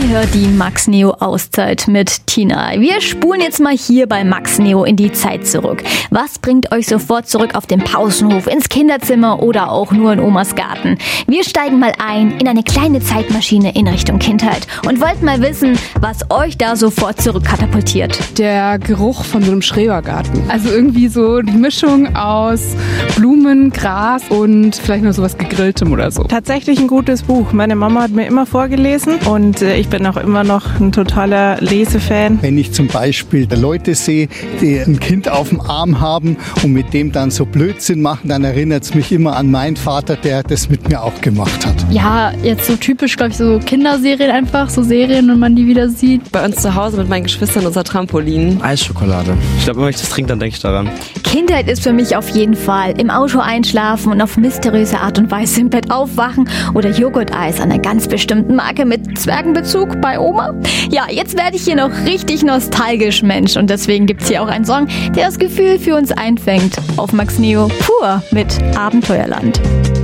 Ihr hört die Max Neo Auszeit mit Tina. Wir spulen jetzt mal hier bei Max Neo in die Zeit zurück. Was bringt euch sofort zurück auf den Pausenhof, ins Kinderzimmer oder auch nur in Omas Garten? Wir steigen mal ein in eine kleine Zeitmaschine in Richtung Kindheit und wollten mal wissen, was euch da sofort zurückkatapultiert. Der Geruch von so einem Schrebergarten. Also irgendwie so die Mischung aus Blumen, Gras und vielleicht noch sowas Gegrilltem oder so. Tatsächlich ein gutes Buch. Meine Mama hat mir immer vorgelesen und ich bin auch immer noch ein totaler Lesefan. Wenn ich zum Beispiel Leute sehe, die ein Kind auf dem Arm haben und mit dem dann so Blödsinn machen, dann erinnert es mich immer an meinen Vater, der das mit mir auch gemacht hat. Ja, jetzt so typisch, glaube ich, so Kinderserien einfach, so Serien, wenn man die wieder sieht. Bei uns zu Hause mit meinen Geschwistern unser Trampolin. Eisschokolade. Ich glaube, wenn ich das trinke, dann denke ich daran. Kindheit ist für mich auf jeden Fall im Auto einschlafen und auf mysteriöse Art und Weise im Bett aufwachen oder Joghurt-Eis einer ganz bestimmten Marke mit Zwergenbezug bei Oma. Ja, jetzt werde ich hier noch richtig nostalgisch, Mensch, und deswegen gibt's hier auch einen Song, der das Gefühl für uns einfängt. Auf Max Neo pur mit Abenteuerland.